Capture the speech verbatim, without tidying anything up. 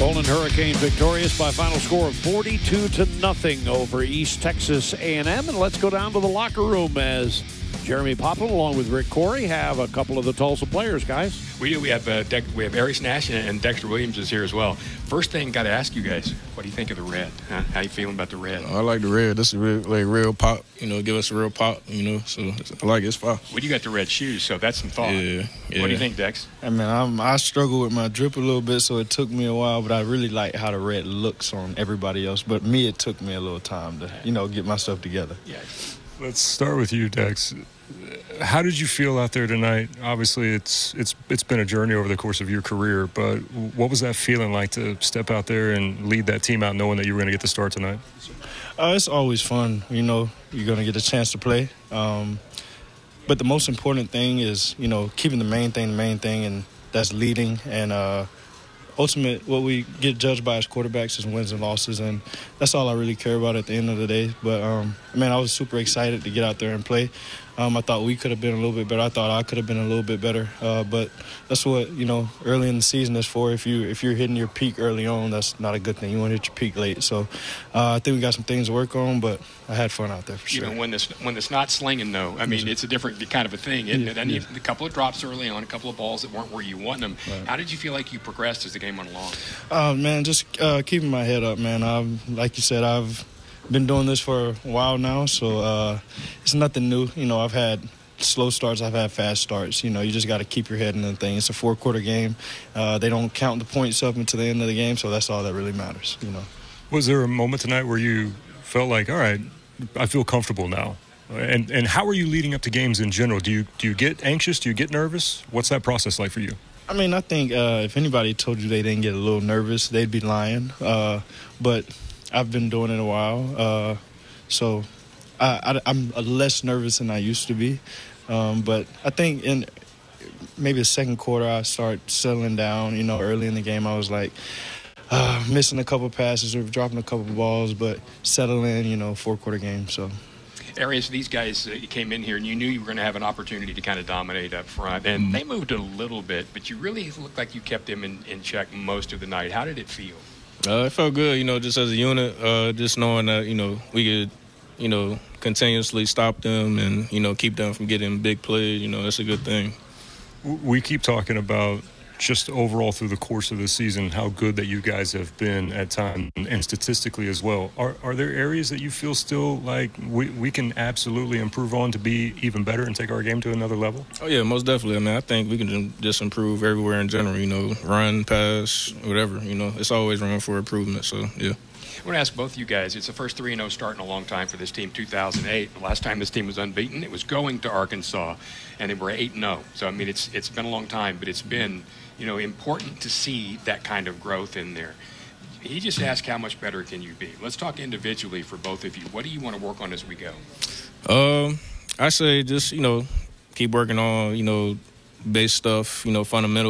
Golden Hurricanes victorious by final score of forty-two to nothing over East Texas A and M. And let's go down to the locker room as Jeremy Poplin, along with Rick Corey, have a couple of the Tulsa players, guys. We do. We have uh, De- we have Arias Nash and Dexter Williams is here as well. First thing, got to ask you guys, what do you think of the red? Huh? How you feeling about the red? I like the red. This is real, like real pop. You know, give us a real pop. You know, so I like it. It's fine. Well, you got the red shoes, so that's some thought. Yeah, yeah. What do you think, Dex? I mean, I'm, I struggle with my drip a little bit, so it took me a while. But I really like how the red looks on everybody else. But me, it took me a little time to, you know, get myself together. Yeah. Let's start with you, Dex. How did you feel out there tonight? Obviously, it's it's it's been a journey over the course of your career, but what was that feeling like to step out there and lead that team out knowing that you were going to get the start tonight? Uh, it's always fun. You know, you're going to get a chance to play. Um, but the most important thing is, you know, keeping the main thing the main thing, and that's leading. And uh, ultimate, what we get judged by as quarterbacks is wins and losses, and that's all I really care about at the end of the day. But, um, man, I was super excited to get out there and play. Um, I thought we could have been a little bit better. I thought I could have been a little bit better. Uh, but that's what, you know, early in the season is for. If, you, if you're hitting your peak early on, that's not a good thing. You want to hit your peak late. So uh, I think we got some things to work on, but I had fun out there for sure. Even when this when it's not slinging, though, I mean, it's a different kind of a thing, isn't yeah, it? And yeah. a couple of drops early on, a couple of balls that weren't where you want them. Right. How did you feel like you progressed as the game went along? Uh, man, just uh, keeping my head up, man. I've, like you said, I've been doing this for a while now, so uh, it's nothing new. You know, I've had slow starts, I've had fast starts. You know, you just got to keep your head in the thing. It's a four-quarter game. Uh, they don't count the points up until the end of the game, so that's all that really matters, you know. Was there a moment tonight where you felt like, all right, I feel comfortable now? And and how are you leading up to games in general? Do you do you get anxious? Do you get nervous? What's that process like for you? I mean, I think uh, if anybody told you they didn't get a little nervous, they'd be lying. Uh, but I've been doing it a while, uh, so I, I, I'm less nervous than I used to be. Um, but I think in maybe the second quarter, I start settling down. You know, early in the game, I was like uh, missing a couple passes or dropping a couple balls, but settling, you know, four-quarter game. So, Arias, these guys uh, you came in here and you knew you were going to have an opportunity to kind of dominate up front, and mm-hmm. they moved a little bit, but you really looked like you kept them in, in check most of the night. How did it feel? Uh, it felt good, you know, just as a unit, uh, just knowing that, you know, we could, you know, continuously stop them and, you know, keep them from getting big plays. You know, that's a good thing. We keep talking about just overall through the course of the season how good that you guys have been at times, and statistically as well. Are are there areas that you feel still like we, we can absolutely improve on to be even better and take our game to another level? Oh, yeah, most definitely. I mean, I think we can just improve everywhere in general, you know, run, pass, whatever. You know, it's always room for improvement, so, yeah. I want to ask both you guys, it's the first three and oh start in a long time for this team, two thousand eight. The last time this team was unbeaten, it was going to Arkansas, and they were eight and oh. So, I mean, it's it's been a long time, but it's been, you know, important to see that kind of growth in there. He just asked, how much better can you be? Let's talk individually for both of you. What do you want to work on as we go? Um, I say just, you know, keep working on, you know, base stuff, you know, fundamental.